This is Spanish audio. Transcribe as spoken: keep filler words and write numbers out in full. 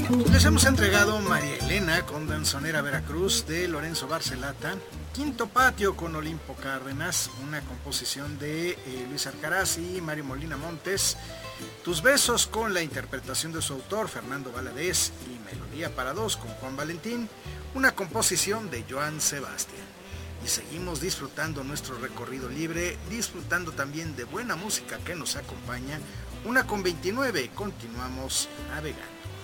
Les hemos entregado María Elena con Danzonera Veracruz de Lorenzo Barcelata, Quinto Patio con Olimpo Cárdenas, una composición de eh, Luis Arcaraz y Mario Molina Montes, Tus Besos con la interpretación de su autor Fernando Valadez y Melodía para dos con Juan Valentín, una composición de Joan Sebastián. Y seguimos disfrutando nuestro recorrido libre, disfrutando también de buena música que nos acompaña. Una con veintinueve, continuamos navegando.